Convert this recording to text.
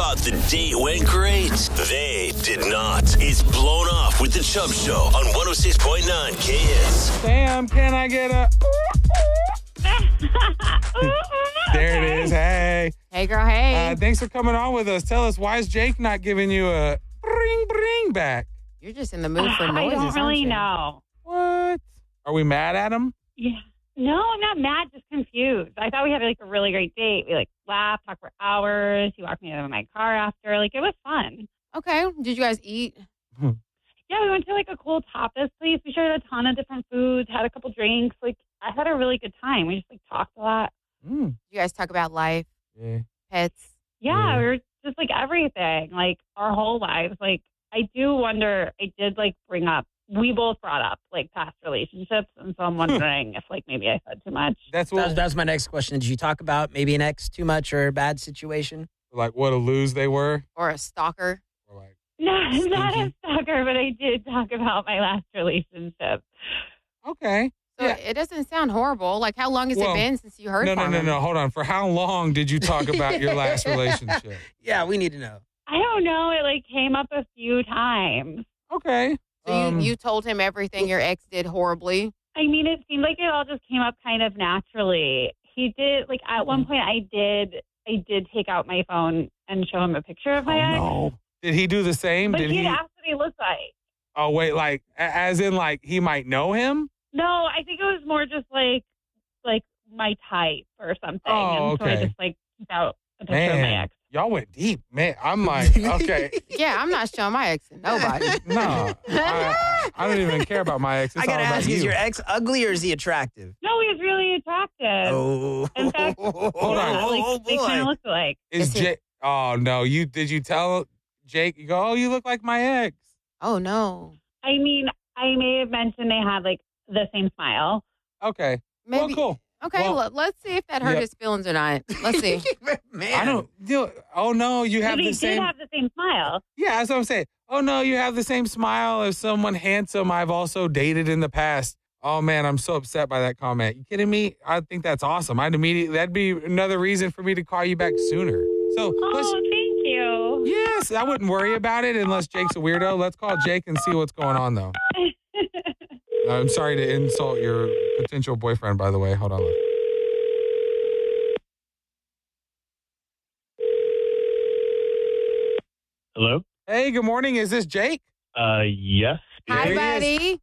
thought the date went great? They did not. It's Blown Off with the Chubb Show on 106.9 KS. Sam, can I get a... There it is. Hey. Hey, girl, hey. Thanks for coming on with us. Tell us, why is Jake not giving you a bring back? You're just in the mood for noises, I don't really aren't you? know. What? Are we mad at him? Yeah. No, I'm not mad, just confused. I thought we had like a really great date. We like laughed, talked for hours. He walked me out of my car after. Like, it was fun. Okay. Did you guys eat? Yeah, we went to like a cool tapas place. We shared a ton of different foods, had a couple drinks. Like, I had a really good time. We just like talked a lot. You guys talk about life, Yeah. pets. Yeah, we were just like everything, like our whole lives. Like, I do wonder, I did like bring up, we both brought up like past relationships. And so I'm wondering if like maybe I said too much. That's what, That's my next question. Did you talk about maybe an ex too much or a bad situation? like, what a lose they were? Or a stalker. Or like, No, not a Stinky. stalker, but I did talk about my last relationship. okay. So Yeah. it doesn't sound horrible. Like, how long has Well, it been since you heard from him? No. Hold on. For how long did you talk about your last relationship? Yeah, we need to know. I don't know. It like came up a few times. Okay. So you told him everything your ex did horribly? I mean, it seemed like it all just came up kind of naturally. He did, like, at one point I did take out my phone and show him a picture of my ex. no. Did he do the same? But Did he he? asked what he looked like. Oh, wait, like, as in, like, he might know him? No, I think it was more just like my type or something. Oh, and so okay. I just like took out a picture of my Man, ex. y'all went deep. Man, I'm like, okay. Yeah, I'm not showing my ex to nobody. No, I don't even care about my ex. It's I got to all about ask, you. is your ex ugly or is he attractive? No, he was really attractive. Oh. In fact, Hold yeah, on. like, they kind of look alike. Is Jake? Oh no, did you tell Jake? You go, oh, you look like my ex. Oh, no. I mean, I may have mentioned they had like the same smile. Okay. Maybe. Well, cool. Okay, Well, let's see if that hurt yeah. his feelings or not. Let's see. Man. I don't. Oh no, you have But he the same. did have the same smile. Yeah, that's what I'm saying. Oh no, you have the same smile as someone handsome I've also dated in the past. Oh man, I'm so upset by that comment. You kidding me? I think that's awesome. That'd be another reason for me to call you back sooner. So let's. Oh, thank you. Yes, I wouldn't worry about it unless Jake's a weirdo. Let's call Jake and see what's going on, though. I'm sorry to insult your potential boyfriend, by the way. Hold on. Hello? Hey, good morning. Is this Jake? Yes. Hi, There he buddy.